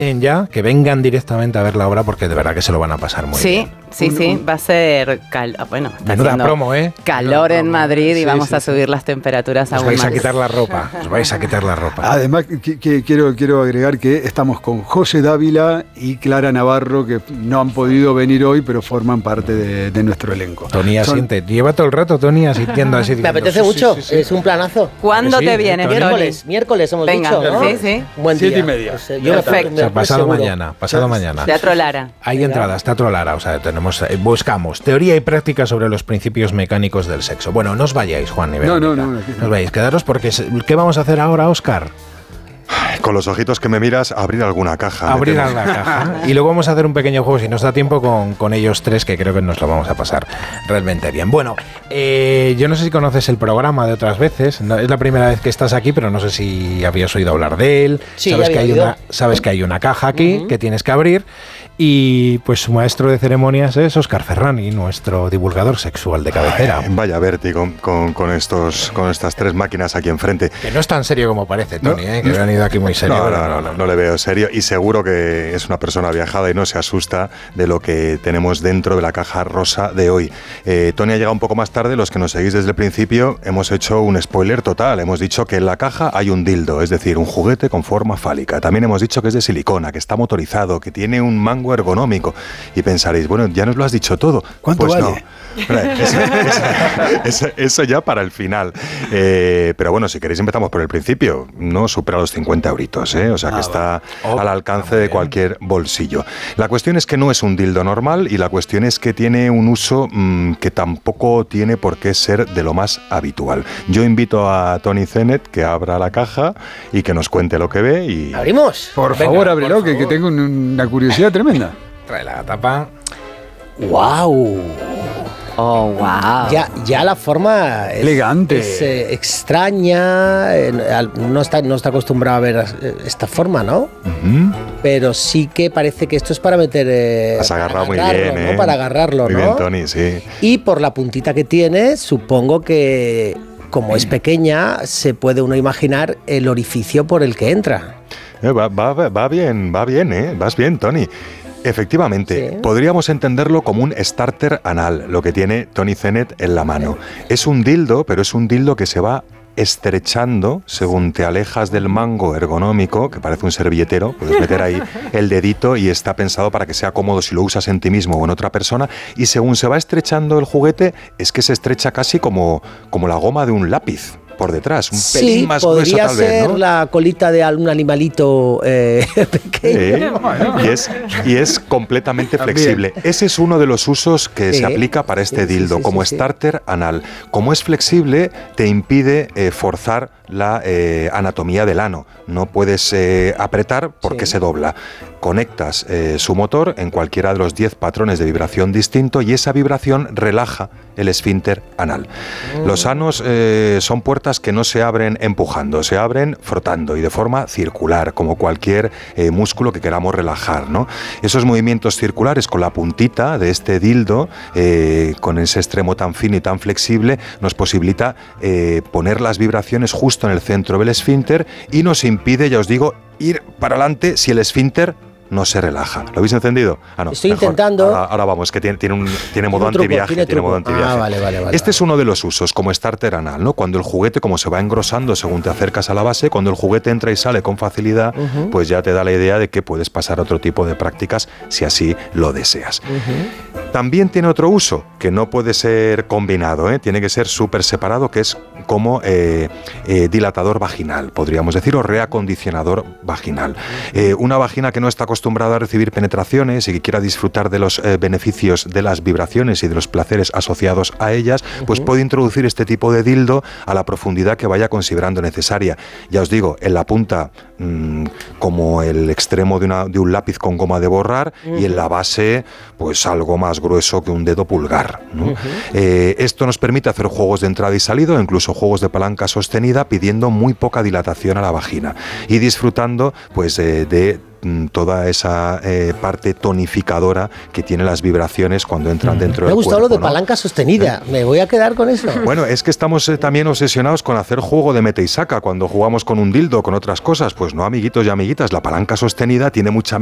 ya, que vengan directamente a ver la obra porque de verdad que se lo van a pasar muy bien. Sí, va a ser menuda promo, calor en Madrid y vamos a subir las temperaturas aún más. Os vais a quitar la ropa. Además, quiero agregar que estamos con José Dávila y Clara Navarro, que no han podido venir hoy, pero forman parte de nuestro elenco. Tony asiente. Lleva todo el rato Tony asistiendo así. Me apetece mucho, es un planazo. ¿Cuándo te vienes, Tony? Miércoles hemos dicho, ¿no? Sí. Buen día. 7:30. Perfecto. Pasado mañana. Teatro Lara. Hay entradas, Teatro Lara, o sea, buscamos teoría y práctica sobre los principios mecánicos del sexo. Bueno, no os vayáis, Juan. No. No os vayáis, quedaros porque ¿qué vamos a hacer ahora, Óscar? Con los ojitos que me miras, abrir alguna caja. Abrir la caja. Y luego vamos a hacer un pequeño juego, si nos da tiempo, con ellos tres, que creo que nos lo vamos a pasar realmente bien. Bueno, yo no sé si conoces el programa de otras veces. No, es la primera vez que estás aquí, pero no sé si habías oído hablar de él. Sí, sabes que hay una caja aquí que tienes que abrir. Y pues su maestro de ceremonias es Óscar Ferrani, nuestro divulgador sexual de cabecera. Vaya vértigo con estas tres máquinas aquí enfrente. Que no es tan serio como parece, Tony, que me han ido aquí muy serio. No le veo serio y seguro que es una persona viajada y no se asusta de lo que tenemos dentro de la caja rosa de hoy. Tony ha llegado un poco más tarde, los que nos seguís desde el principio hemos hecho un spoiler total. Hemos dicho que en la caja hay un dildo, es decir, un juguete con forma fálica. También hemos dicho que es de silicona, que está motorizado, que tiene un mango ergonómico. Y pensaréis, bueno, ya nos lo has dicho todo. ¿Cuánto pues vale? No. Eso ya para el final. Pero bueno, si queréis empezamos por el principio. No supera los 50 euritos, o sea que está al alcance de cualquier bolsillo. La cuestión es que no es un dildo normal y la cuestión es que tiene un uso que tampoco tiene por qué ser de lo más habitual. Yo invito a Tony Zenet que abra la caja y que nos cuente lo que ve. Y ¿abrimos? Por favor, ábrelo, que tengo una curiosidad tremenda. Trae la tapa. ¡Wow! Oh, wow. Ya la forma es elegante. Es extraña. No está acostumbrado a ver esta forma, ¿no? Pero sí que parece que esto es para meter. Has agarrado muy bien, ¿no? Para agarrarlo, muy ¿no? bien, Tony, sí. Y por la puntita que tiene, supongo que, como es pequeña, se puede uno imaginar el orificio por el que entra. Va bien, vas bien, Tony. Efectivamente, sí. Podríamos entenderlo como un starter anal, lo que tiene Tony Zenet en la mano. Es un dildo, pero es un dildo que se va estrechando según te alejas del mango ergonómico, que parece un servilletero, puedes meter ahí el dedito y está pensado para que sea cómodo si lo usas en ti mismo o en otra persona, y según se va estrechando el juguete, es que se estrecha casi como la goma de un lápiz por detrás, un pelín más grueso tal vez, ¿no? Podría ser la colita de algún animalito pequeño. Y es completamente flexible. Ese es uno de los usos que se aplica para este dildo, como starter anal. Como es flexible, te impide forzar la anatomía del ano. No puedes apretar porque se dobla. Conectas su motor en cualquiera de los 10 patrones de vibración distinto y esa vibración relaja el esfínter anal. Los anos son puertas que no se abren empujando, se abren frotando y de forma circular, como cualquier músculo que queramos relajar, ¿no? Esos movimientos circulares con la puntita de este dildo, con ese extremo tan fino y tan flexible, nos posibilita poner las vibraciones justo en el centro del esfínter y nos impide, ya os digo, ir para adelante si el esfínter no se relaja. ¿Lo habéis encendido? No, estoy mejor. intentando. Ahora vamos, que tiene modo antiviaje. Tiene modo antiviaje. Vale. Este es uno de los usos, como starter anal, ¿no? Cuando el juguete, como se va engrosando según te acercas a la base, cuando el juguete entra y sale con facilidad, pues ya te da la idea de que puedes pasar a otro tipo de prácticas si así lo deseas. También tiene otro uso, que no puede ser combinado, tiene que ser súper separado, que es como dilatador vaginal, podríamos decir, o reacondicionador vaginal. Una vagina que no está acostumbrada a recibir penetraciones y que quiera disfrutar de los beneficios de las vibraciones y de los placeres asociados a ellas, pues puede introducir este tipo de dildo a la profundidad que vaya considerando necesaria. Ya os digo, en la punta como el extremo de un lápiz con goma de borrar y en la base pues algo más grueso que un dedo pulgar, ¿no? Esto nos permite hacer juegos de entrada y salida, o incluso juegos de palanca sostenida, pidiendo muy poca dilatación a la vagina y disfrutando pues de toda esa parte tonificadora que tiene las vibraciones cuando entran dentro del cuerpo. Me ha gustado lo de palanca sostenida, me voy a quedar con eso. Bueno, es que estamos también obsesionados con hacer juego de mete y saca cuando jugamos con un dildo, con otras cosas. Pues no, amiguitos y amiguitas, la palanca sostenida tiene mucha